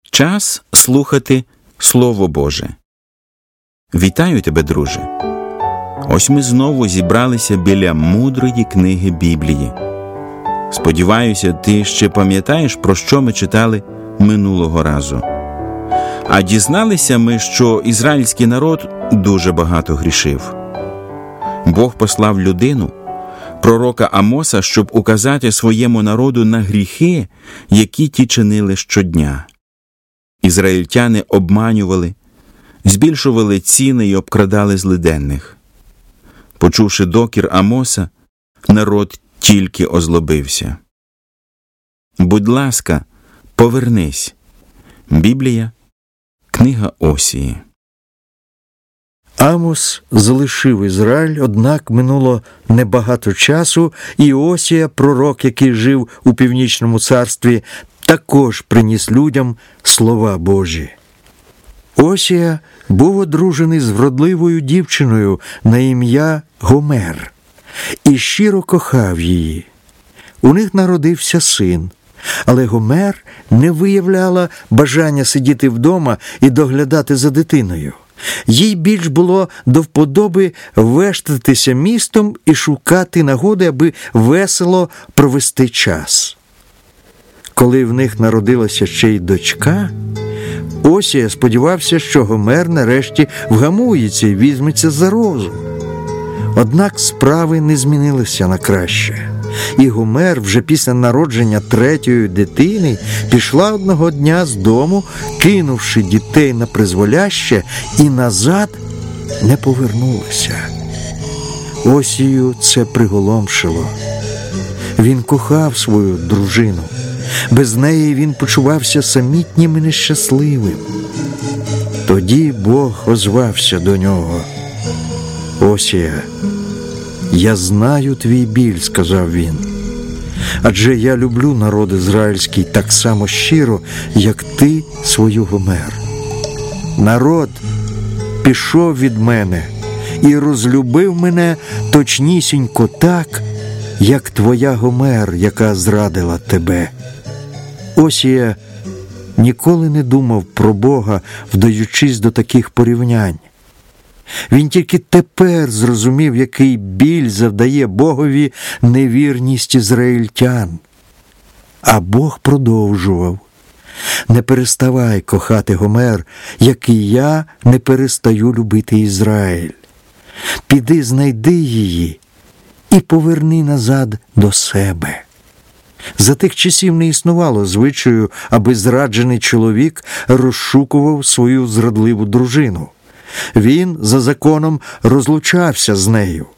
Час слухати Слово Боже. Вітаю тебе, друже! Ось ми знову зібралися біля мудрої книги Біблії. Сподіваюся, ти ще пам'ятаєш, про що ми читали минулого разу. А дізналися ми, що ізраїльський народ дуже багато грішив. Бог послав людину, пророка Амоса, щоб указати своєму народу на гріхи, які ті чинили щодня. Ізраїльтяни обманювали, збільшували ціни і обкрадали злиденних. Почувши докір Амоса, народ тільки озлобився. Будь ласка, повернись. Біблія, книга Осії. Амос залишив Ізраїль, однак минуло небагато часу, і Осія, пророк, який жив у Північному царстві, також приніс людям слова Божі. Осія був одружений з вродливою дівчиною на ім'я Гомер і щиро кохав її. У них народився син, але Гомер не виявляла бажання сидіти вдома і доглядати за дитиною. Їй більш було до вподоби вештатися містом і шукати нагоди, аби весело провести час. Коли в них народилася ще й дочка, Осія сподівався, що Гомер нарешті вгамується і візьметься за розум. Однак справи не змінилися на краще. І Гомер вже після народження третьої дитини пішла одного дня з дому, кинувши дітей на призволяще, і назад не повернулася. Осію це приголомшило. Він кохав свою дружину. Без неї він почувався самітнім і нещасливим. Тоді Бог озвався до нього. «Осія, я знаю твій біль», – сказав він. «Адже я люблю народ ізраїльський так само щиро, як ти свою Гомер. Народ пішов від мене і розлюбив мене точнісінько так, як твоя Гомер, яка зрадила тебе». Осія ніколи не думав про Бога, вдаючись до таких порівнянь. Він тільки тепер зрозумів, який біль завдає Богові невірність ізраїльтян. А Бог продовжував: «Не переставай кохати Гомер, як і я не перестаю любити Ізраїль. Піди знайди її і поверни назад до себе». За тих часів не існувало звичаю, аби зраджений чоловік розшукував свою зрадливу дружину. Він за законом розлучався з нею.